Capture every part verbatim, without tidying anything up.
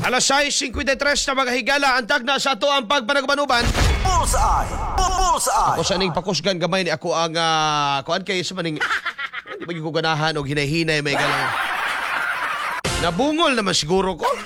Alas sais fifty-three na mga higala ang tagna sa ato ang pagpanagmanuban. Bullseye! Bullseye! Ako sa ning pakusgan gamay ni ako ang uh, kuan kay sa maning hindi ba ko ganahan og hinay-hinay may galang. Nabungol naman siguro ko.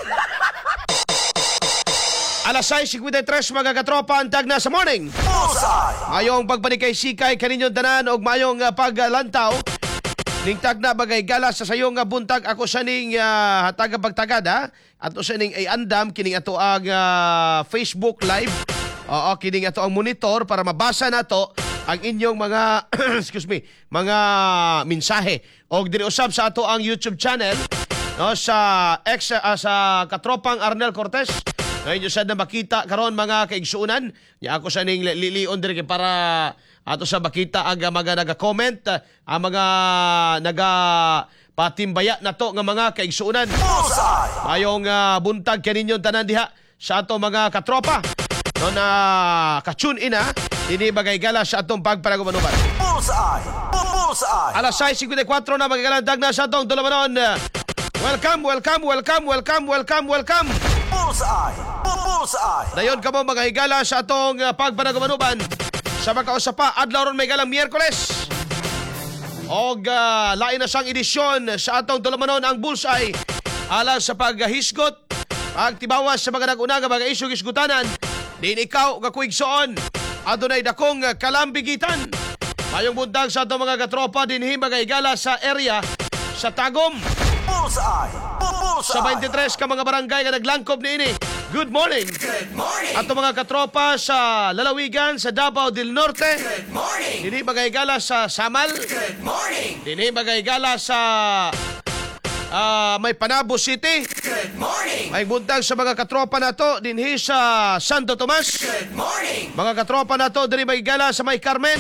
Alas sais fifty-three mga katropa ang tagna sa morning. Bullseye! Mayong pagpanikay-sikay kaninyong tanan og mayong uh, paglantaw. Ning tagna bagay gala sa sayong nga buntag ako sa ning uh, hataga pagtagada ato sa ning ay andam kining ato ang uh, Facebook live. Oo, kining ato ang monitor para mabasa nato ang inyong mga excuse me, mga mensahe. Og diri usab sa ato ang YouTube channel no sa ex uh, sa katropang Arnel Cortez. Ngayon sad na makita karon mga kaigsuunan. Ya ako sa ning lilion diri para ato sa makita ang mga naga-comment, ang mga naga patimbaya na to nga mga kaigsuunan. Mayong uh, buntag kaninyo tanan diha sa ato mga katropa. No na ka-tune in ha. Ini bagay gala sa atong pagpanagumanuban. Bullseye! Bullseye! Alas sais fifty-four na magalandag na sa atong tulumanon. Welcome, welcome, welcome, welcome, welcome, welcome. Bullseye! Bullseye! Dayon kamo mga higala sa atong uh, pagpanagumanuban. Sa magkausa pa, adlaw ron may galang Miyerkules. Og uh, lain na siyang edisyon sa atong tulumanon ang Bullseye. Alas sa paghisgot, pagtibawas sa mga nag-una nga mga isyong isgutanan. Din ikaw kakuigsoon. Adunay dakong kalambigitan. Mayong buntag sa atong mga katropa dinhi mga higala sa area sa Tagum. Bullseye! Bullseye! Sa twenty-three ka mga barangay nga naglangkob niini. Good morning. Good morning! Ato mga katropa sa Lalawigan, sa Davao del Norte. Good morning! Dini magayigala sa Samal. Good morning! Dini magayigala sa uh, may Panabo City. Good morning! May buntag sa mga katropa na to dinhi sa Santo Tomas. Good morning! Mga katropa na to dini magayigala sa may Carmen.